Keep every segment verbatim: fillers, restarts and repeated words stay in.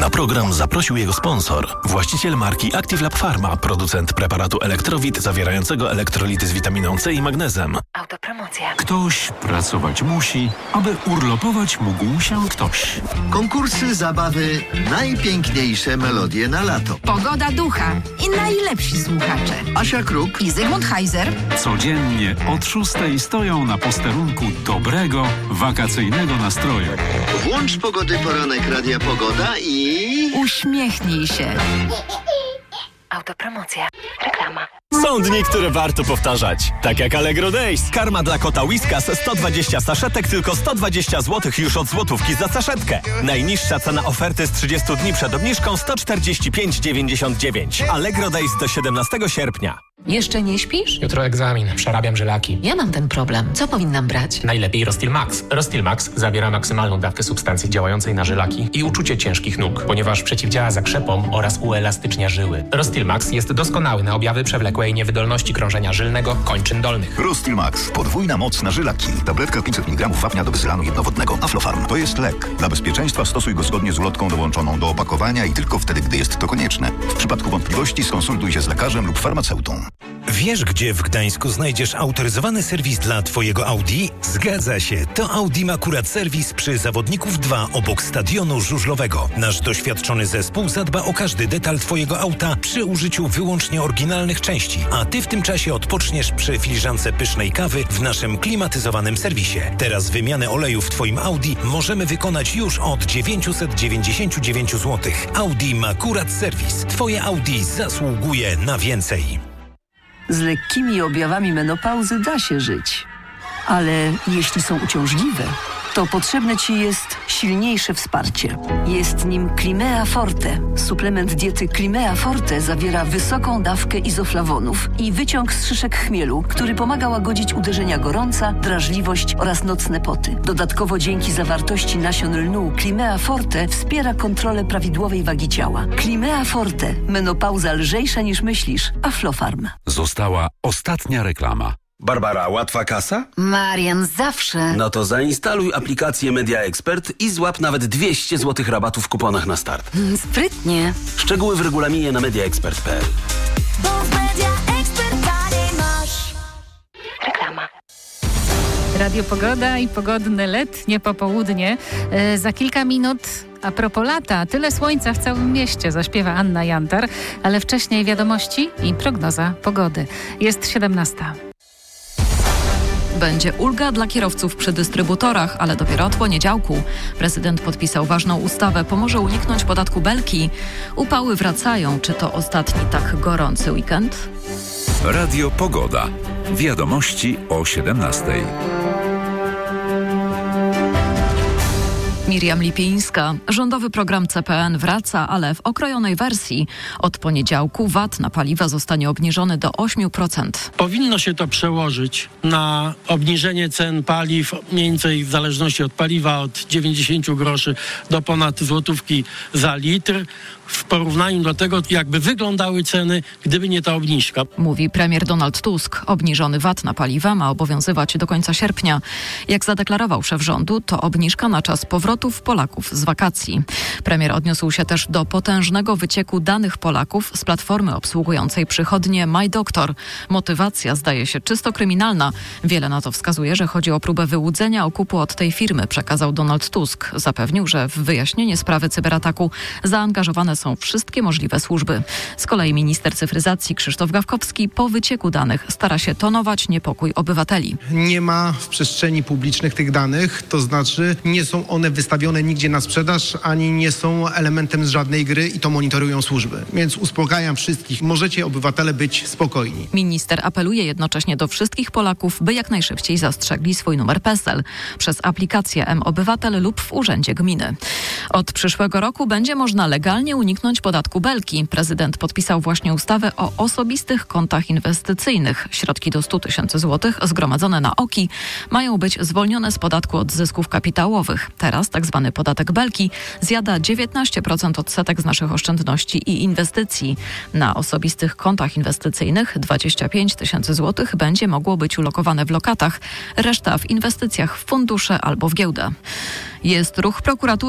Na program zaprosił jego sponsor, właściciel marki Active Lab Pharma, producent preparatu Elektrowit zawierającego elektrolity z witaminą C i magnezem. Autopromocja. Ktoś pracować musi, aby urlopować mógł się ktoś. Konkursy, zabawy, najpiękniejsze melodie na lato. Pogoda ducha i najlepsi słuchacze. Asia Kruk I Zygmunt Heiser. Codziennie od szóstej stoją na posterunku dobrego, wakacyjnego nastroju. Włącz Pogody Poranek Radia Pogoda i... Uśmiechnij się. Autopromocja. Reklama. Są dni, które warto powtarzać. Tak jak Allegro Days. Karma dla kota Whiskas sto dwadzieścia saszetek, tylko sto dwadzieścia złotych już od złotówki za saszetkę. Najniższa cena oferty z trzydziestu dni przed obniżką sto czterdzieści pięć dziewięćdziesiąt dziewięć. Allegro Days do siedemnastego sierpnia. Jeszcze nie śpisz? Jutro egzamin. Przerabiam żylaki. Ja mam ten problem. Co powinnam brać? Najlepiej Rostil Max. Rostil Max zawiera maksymalną dawkę substancji działającej na żylaki i uczucie ciężkich nóg, ponieważ przeciwdziała zakrzepom oraz uelastycznia żyły. Rostil Max jest doskonały na objawy przewlekłej niewydolności krążenia żylnego kończyn dolnych. Rostil Max. Podwójna moc na żylaki. Tabletka pięćset miligramów wapnia do wysylanu jednowodnego. Aflofarm. To jest lek. Dla bezpieczeństwa stosuj go zgodnie z ulotką dołączoną do opakowania i tylko wtedy, gdy jest to konieczne. W przypadku wątpliwości skonsultuj się z lekarzem lub farmaceutą. Wiesz, gdzie w Gdańsku znajdziesz autoryzowany serwis dla Twojego Audi? Zgadza się, to Audi Makurat Serwis przy Zawodników dwa obok Stadionu Żużlowego. Nasz doświadczony zespół zadba o każdy detal Twojego auta przy użyciu wyłącznie oryginalnych części, a Ty w tym czasie odpoczniesz przy filiżance pysznej kawy w naszym klimatyzowanym serwisie. Teraz wymianę oleju w Twoim Audi możemy wykonać już od dziewięćset dziewięćdziesiąt dziewięć złotych. Audi Makurat Serwis. Twoje Audi zasługuje na więcej. Z lekkimi objawami menopauzy da się żyć. Ale jeśli są uciążliwe, to potrzebne Ci jest silniejsze wsparcie. Jest nim Climea Forte. Suplement diety Climea Forte zawiera wysoką dawkę izoflawonów i wyciąg z szyszek chmielu, który pomaga łagodzić uderzenia gorąca, drażliwość oraz nocne poty. Dodatkowo dzięki zawartości nasion lnu Climea Forte wspiera kontrolę prawidłowej wagi ciała. Climea Forte. Menopauza lżejsza niż myślisz. Aflofarm. Została ostatnia reklama. Barbara, łatwa kasa? Marian, zawsze. No to zainstaluj aplikację Media Expert i złap nawet dwieście złotych rabatu w kuponach na start. Hmm, sprytnie. Szczegóły w regulaminie na mediaexpert kropka p l. Bo w Media Expert taniej masz. Reklama. Radio Pogoda i pogodne letnie popołudnie. E, za kilka minut... A propos lata, tyle słońca w całym mieście, zaśpiewa Anna Jantar, ale wcześniej wiadomości i prognoza pogody. Jest siedemnasta. Będzie ulga dla kierowców przy dystrybutorach, ale dopiero od poniedziałku. Prezydent podpisał ważną ustawę, pomoże uniknąć podatku Belki. Upały wracają. Czy to ostatni tak gorący weekend? Radio Pogoda. Wiadomości o siedemnastej. Miriam Lipińska. Rządowy program C P N wraca, ale w okrojonej wersji. Od poniedziałku V A T na paliwa zostanie obniżony do osiem procent. Powinno się to przełożyć na obniżenie cen paliw, mniej więcej w zależności od paliwa od dziewięćdziesiąt groszy do ponad złotówki za litr. W porównaniu do tego, jakby wyglądały ceny, gdyby nie ta obniżka. Mówi premier Donald Tusk. Obniżony V A T na paliwa ma obowiązywać do końca sierpnia. Jak zadeklarował szef rządu, to obniżka na czas powrotów Polaków z wakacji. Premier odniósł się też do potężnego wycieku danych Polaków z platformy obsługującej przychodnie MyDoktor. Motywacja zdaje się czysto kryminalna. Wiele na to wskazuje, że chodzi o próbę wyłudzenia okupu od tej firmy, przekazał Donald Tusk. Zapewnił, że w wyjaśnienie sprawy cyberataku zaangażowane są wszystkie możliwe służby. Z kolei minister cyfryzacji Krzysztof Gawkowski po wycieku danych stara się tonować niepokój obywateli. Nie ma w przestrzeni publicznych tych danych, to znaczy nie są one wystawione nigdzie na sprzedaż, ani nie są elementem z żadnej gry i to monitorują służby. Więc uspokajam wszystkich, możecie obywatele być spokojni. Minister apeluje jednocześnie do wszystkich Polaków, by jak najszybciej zastrzegli swój numer P E S E L przez aplikację M-Obywatel lub w urzędzie gminy. Od przyszłego roku będzie można legalnie uniknąć podatku Belki. Prezydent podpisał właśnie ustawę o osobistych kontach inwestycyjnych. Środki do stu tysięcy złotych zgromadzone na O K I mają być zwolnione z podatku od zysków kapitałowych. Teraz tak zwany podatek Belki zjada dziewiętnaście procent odsetek z naszych oszczędności i inwestycji. Na osobistych kontach inwestycyjnych dwadzieścia pięć tysięcy złotych będzie mogło być ulokowane w lokatach, reszta w inwestycjach w fundusze albo w giełdę. Jest ruch prokuratury w sprawie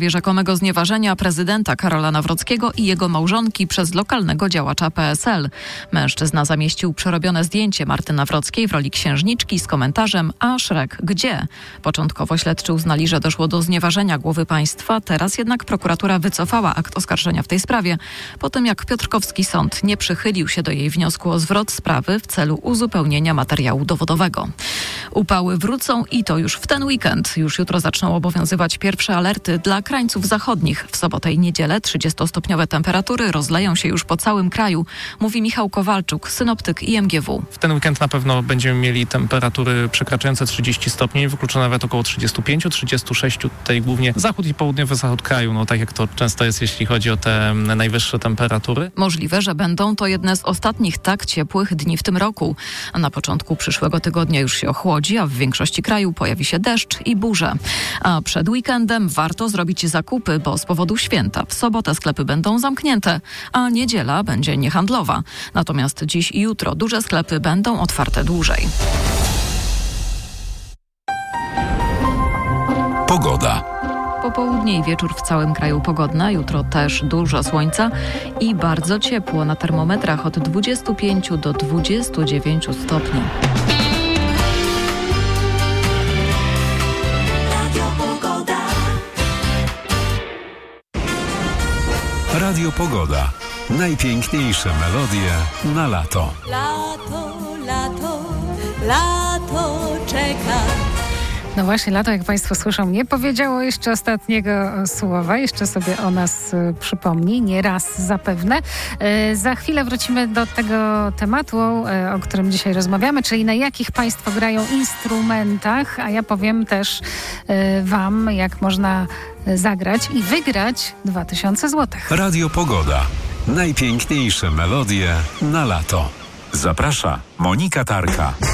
sprawie rzekomego znieważenia prezydenta Karola Nawrockiego i jego małżonki przez lokalnego działacza P S L. Mężczyzna zamieścił przerobione zdjęcie Marty Nawrockiej w roli księżniczki z komentarzem: a Szrek gdzie? Początkowo śledczy uznali, że doszło do znieważenia głowy państwa, teraz jednak prokuratura wycofała akt oskarżenia w tej sprawie, po tym jak Piotrkowski Sąd nie przychylił się do jej wniosku o zwrot sprawy w celu uzupełnienia materiału dowodowego. Upały wrócą i to już w ten weekend. Już jutro zaczną obowiązywać pierwsze alerty dla krańców zachodnich. W sobotę i niedzielę trzydziestostopniowe temperatury rozleją się już po całym kraju, mówi Michał Kowalczuk, synoptyk I M G W. W ten weekend na pewno będziemy mieli temperatury przekraczające trzydzieści stopni, wykluczone nawet około trzydzieści pięć trzydzieści sześć, tutaj głównie zachód i południowy zachód kraju, no tak jak to często jest, jeśli chodzi o te najwyższe temperatury. Możliwe, że będą to jedne z ostatnich tak ciepłych dni w tym roku. Na początku przyszłego tygodnia już się ochłodzi, a w większości kraju pojawi się deszcz i burze. A przed weekendem warto zrobić zakupy, bo z powodu święta w sobotę sklepy będą zamknięte, a niedziela będzie niehandlowa. Natomiast dziś i jutro duże sklepy będą otwarte dłużej. Pogoda. Popołudnie i wieczór w całym kraju pogodna, jutro też dużo słońca i bardzo ciepło, na termometrach od dwudziestu pięciu do dwudziestu dziewięciu stopni. Radio Pogoda. Najpiękniejsze melodie na lato. Lato, lato, lato czeka. No właśnie, lato, jak Państwo słyszą, nie powiedziało jeszcze ostatniego słowa. Jeszcze sobie o nas y, przypomni, nie raz zapewne. Y, za chwilę wrócimy do tego tematu, y, o którym dzisiaj rozmawiamy, czyli na jakich Państwo grają instrumentach, a ja powiem też y, Wam, jak można zagrać i wygrać dwa tysiące złotych. Radio Pogoda. Najpiękniejsze melodie na lato. Zaprasza Monika Tarka.